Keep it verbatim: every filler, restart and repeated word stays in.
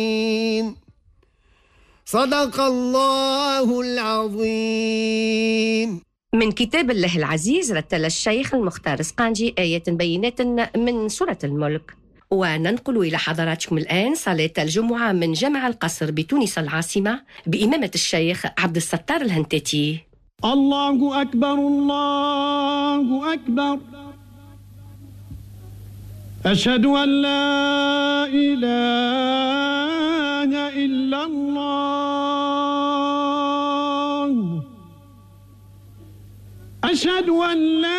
صدق الله العظيم. من كتاب الله العزيز رتل الشيخ المختار السقانجي آية بينات من سورة الملك. وننقل إلى حضراتكم الآن صلاة الجمعة من جامع القصر بتونس العاصمة بإمامة الشيخ عبد الستار الهنتاتي. الله أكبر الله أكبر، أشهد أن لا إله إلا الله، أشهد أن لا